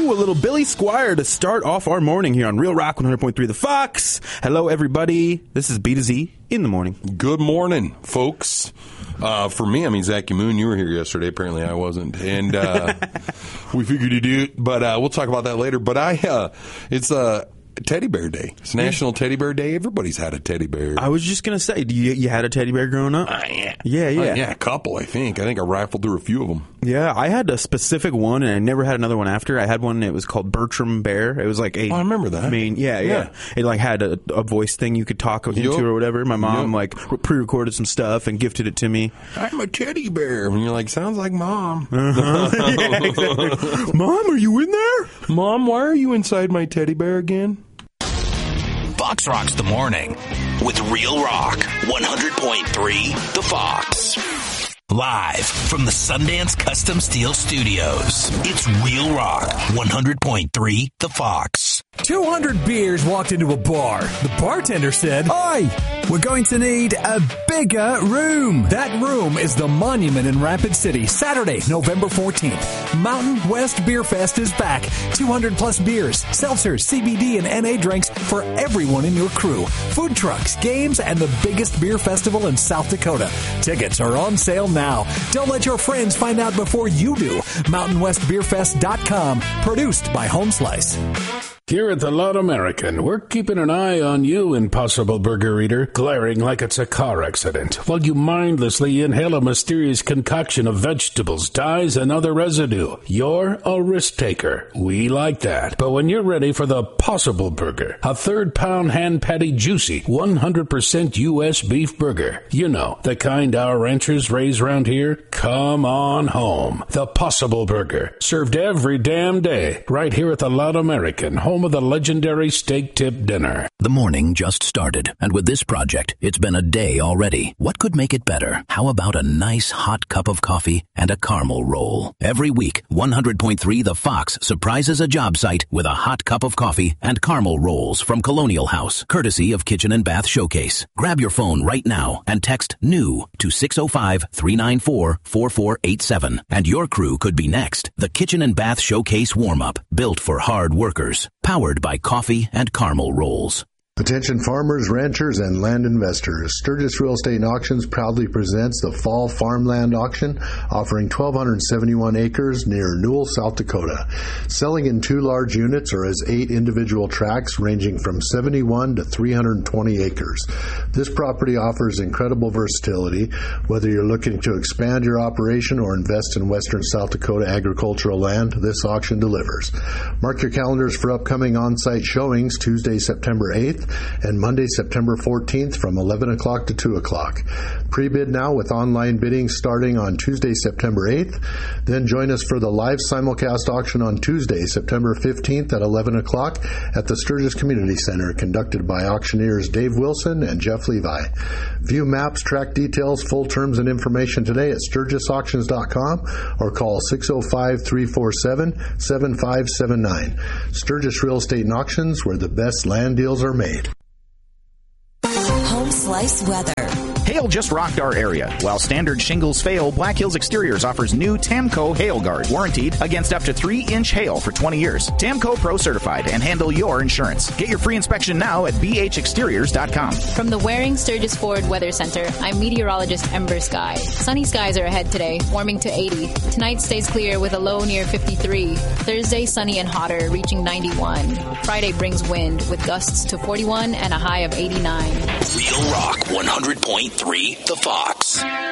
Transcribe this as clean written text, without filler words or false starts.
Ooh, a little Billy Squier to start off our morning here on Real Rock 100.3 The Fox. Hello, everybody. This is B to Z in the morning. Good morning, folks. For me, I mean, Zachy Moon, you were here yesterday. Apparently I wasn't. And we figured you'd do it, but we'll talk about that later. But it's Teddy Bear Day. It's National Teddy Bear Day. Everybody's had a teddy bear. I was just going to say, you had a teddy bear growing up? Yeah. Yeah, a couple, I think. I rifled through a few of them. Yeah, I had a specific one, and I never had another one after. I had one, it was called Bertram Bear. It was like a... I remember that. Yeah. It like had a voice thing you could talk into or whatever. My mom like pre-recorded some stuff and gifted it to me. I'm a teddy bear. And you're like, sounds like Mom. Yeah, exactly. Mom, are you in there? Mom, why are you inside my teddy bear again? Fox Rocks the Morning with Real Rock 100.3 The Fox. Live from the Sundance Custom Steel Studios, it's Real Rock 100.3 The Fox. 200 beers walked into a bar. The bartender said, "Oi, we're going to need a bigger room." That room is the Monument in Rapid City, Saturday, November 14th. Mountain West Beer Fest is back. 200 plus beers, seltzers, CBD, and NA drinks for everyone in your crew. Food trucks, games, and the biggest beer festival in South Dakota. Tickets are on sale now. Don't let your friends find out before you do. MountainWestBeerFest.com. Produced by Home Slice. Here at the Loud American, we're keeping an eye on you, Impossible Burger Eater, glaring like it's a car accident, while you mindlessly inhale a mysterious concoction of vegetables, dyes, and other residue. You're a risk taker. We like that. But when you're ready for the Possible Burger, a third-pound hand patty juicy, 100% U.S. beef burger, you know, the kind our ranchers raise around here, come on home. The Possible Burger, served every damn day, right here at the Loud American, home of the legendary steak tip dinner. The morning just started, and with this project, it's been a day already. What could make it better? How about a nice hot cup of coffee and a caramel roll? Every week, 100.3 The Fox surprises a job site with a hot cup of coffee and caramel rolls from Colonial House, courtesy of Kitchen and Bath Showcase. Grab your phone right now and text NEW to 605-394-4487, and your crew could be next. The Kitchen and Bath Showcase warm-up, built for hard workers. Powered by coffee and caramel rolls. Attention farmers, ranchers, and land investors. Sturgis Real Estate and Auctions proudly presents the Fall Farmland Auction, offering 1,271 acres near Newell, South Dakota. Selling in 2 large units or as 8 individual tracts ranging from 71 to 320 acres. This property offers incredible versatility, whether you're looking to expand your operation or invest in western South Dakota agricultural land. This auction delivers. Mark your calendars for upcoming on-site showings Tuesday, September 8th. And Monday, September 14th from 11 o'clock to 2 o'clock. Pre-bid now with online bidding starting on Tuesday, September 8th. Then join us for the live simulcast auction on Tuesday, September 15th at 11 o'clock at the Sturgis Community Center, conducted by auctioneers Dave Wilson and Jeff Levi. View maps, track details, full terms, and information today at SturgisAuctions.com or call 605-347-7579. Sturgis Real Estate and Auctions, where the best land deals are made. Home Slice weather. Hail just rocked our area. While standard shingles fail, Black Hills Exteriors offers new Tamco Hail Guard, warranted against up to 3-inch hail for 20 years. Tamco Pro certified and handle your insurance. Get your free inspection now at bhexteriors.com. From the Waring Sturgis Ford Weather Center, I'm meteorologist Ember Sky. Sunny skies are ahead today, warming to 80. Tonight stays clear with a low near 53. Thursday sunny and hotter, reaching 91. Friday brings wind with gusts to 41 and a high of 89. Real Rock 100.3 The Fox.